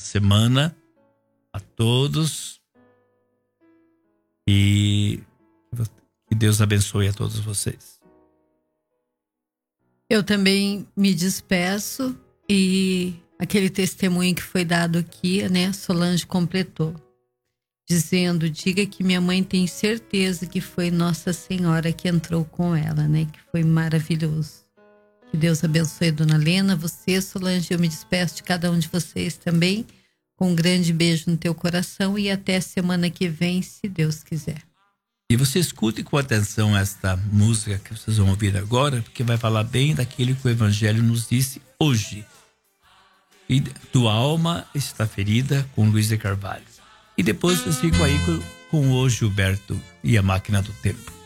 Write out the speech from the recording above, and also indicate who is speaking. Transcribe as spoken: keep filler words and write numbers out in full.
Speaker 1: semana a todos. E que Deus abençoe a todos vocês.
Speaker 2: Eu também me despeço e aquele testemunho que foi dado aqui, né, Solange completou, dizendo: diga que minha mãe tem certeza que foi Nossa Senhora que entrou com ela, né, que foi maravilhoso. Que Deus abençoe Dona Lena, você, Solange, eu me despeço de cada um de vocês também, com um grande beijo no teu coração e até semana que vem, se Deus quiser.
Speaker 1: E você escute com atenção esta música que vocês vão ouvir agora, porque vai falar bem daquilo que o Evangelho nos disse hoje. E tua alma está ferida, com Luiz de Carvalho. E depois eu fico aí com, com o Gilberto e a Máquina do Tempo.